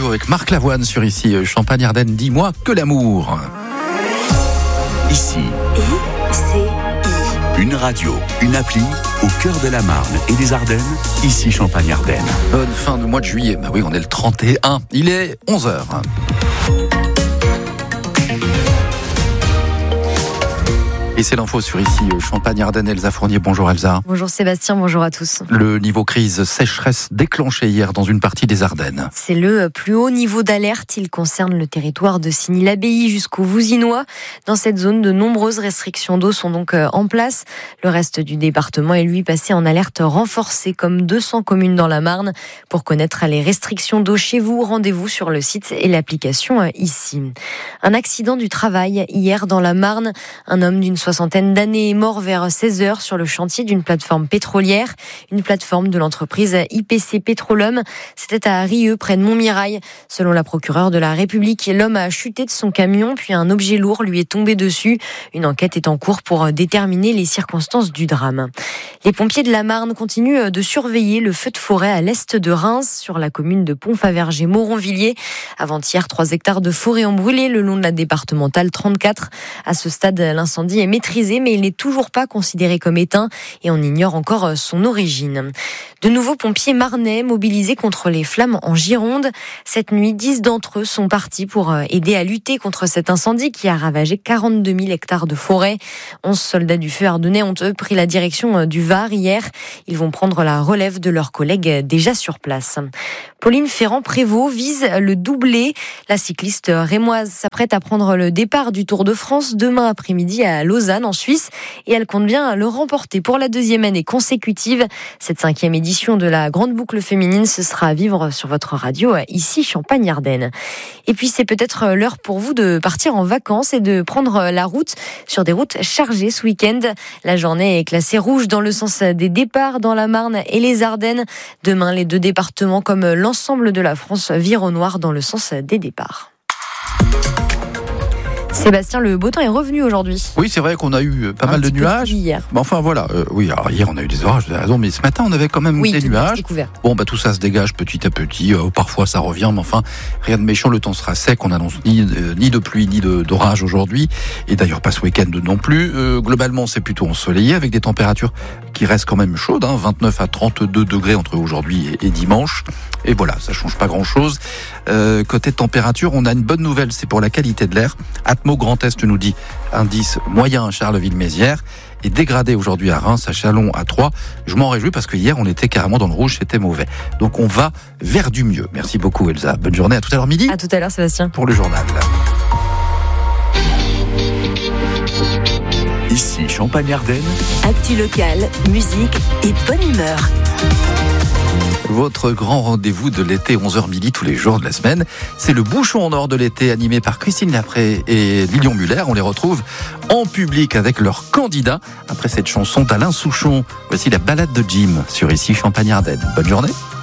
radio avec Marc Lavoine sur ici Champagne-Ardenne. Dis-moi que l'amour. Ici, une radio, une appli au cœur de la Marne et des Ardennes. Ici Champagne-Ardenne. Bonne fin de mois de juillet. Bah oui, on est le 31. Il est 11h. Et c'est l'info sur ici Champagne-Ardenne. Elsa Fournier, bonjour Elsa. Bonjour Sébastien, bonjour à tous. Le niveau crise sécheresse déclenché hier dans une partie des Ardennes. C'est le plus haut niveau d'alerte. Il concerne le territoire de Signy-l'Abbaye jusqu'au Vouzinois. Dans cette zone, de nombreuses restrictions d'eau sont donc en place. Le reste du département est lui passé en alerte renforcée, comme 200 communes dans la Marne. Pour connaître les restrictions d'eau chez vous, rendez-vous sur le site et l'application ici. Un accident du travail hier dans la Marne. Un homme d'une soixantaine d'années est mort vers 16h sur le chantier d'une plateforme pétrolière, une plateforme de l'entreprise IPC Petroleum. C'était à Rieux, près de Montmirail. Selon la procureure de la République, l'homme a chuté de son camion, puis un objet lourd lui est tombé dessus. Une enquête est en cours pour déterminer les circonstances du drame. Les pompiers de la Marne continuent de surveiller le feu de forêt à l'est de Reims, sur la commune de Pont-Faverger-Moronvilliers. Avant-hier, 3 hectares de forêt ont brûlé le long de la départementale 34. À ce stade, l'incendie est maîtrisé, mais il n'est toujours pas considéré comme éteint et on ignore encore son origine. De nouveaux pompiers marnais mobilisés contre les flammes en Gironde. Cette nuit, 10 d'entre eux sont partis pour aider à lutter contre cet incendie qui a ravagé 42 000 hectares de forêt. 11 soldats du feu ardennais ont eux pris la direction du Var hier. Ils vont prendre la relève de leurs collègues déjà sur place. Pauline Ferrand-Prévot vise le doublé. La cycliste rémoise s'apprête à prendre le départ du Tour de France demain après-midi à Lausanne en Suisse et elle compte bien le remporter pour la 2e année consécutive. Cette 5e édition de la Grande Boucle féminine, ce sera à vivre sur votre radio ici Champagne-Ardenne. Et puis c'est peut-être l'heure pour vous de partir en vacances et de prendre la route sur des routes chargées ce week-end. La journée est classée rouge dans le sens des départs dans la Marne et les Ardennes. Demain, les 2 départements comme l'ensemble de la France virent au noir dans le sens des départs. Sébastien, le beau temps est revenu aujourd'hui. Oui, c'est vrai qu'on a eu pas mal de nuages. Hier. Mais enfin voilà, oui, alors hier on a eu des orages, vous avez raison, mais ce matin on avait quand même des nuages. Bon, tout ça se dégage petit à petit, parfois ça revient, mais enfin rien de méchant, le temps sera sec, on annonce ni de pluie ni d'orage aujourd'hui, et d'ailleurs pas ce week-end non plus. Globalement c'est plutôt ensoleillé avec des températures qui restent quand même chaudes, 29 à 32 degrés entre aujourd'hui et dimanche. Et voilà, ça change pas grand-chose. Côté température, on a une bonne nouvelle, c'est pour la qualité de l'air. Atmo Grand Est nous dit indice moyen à Charleville-Mézières et dégradé aujourd'hui à Reims, à Châlons, à Troyes. Je m'en réjouis parce que hier on était carrément dans le rouge, c'était mauvais. Donc on va vers du mieux. Merci beaucoup Elsa. Bonne journée, à tout à l'heure midi. À tout à l'heure Sébastien. Pour le journal. Ici Champagne-Ardenne. Actu locale, musique et bonne humeur. Votre grand rendez-vous de l'été, 11h midi tous les jours de la semaine, c'est le Bouchon en or de l'été animé par Christine Lapré et Lilian Muller. On les retrouve en public avec leurs candidats. Après cette chanson d'Alain Souchon, voici la balade de Jim sur ici Champagne-Ardenne. Bonne journée.